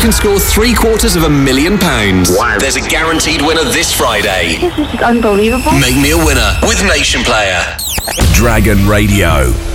can score £750,000. Wow. There's a guaranteed winner this Friday. This is unbelievable. Make me a winner with Nation Player. Dragon Radio.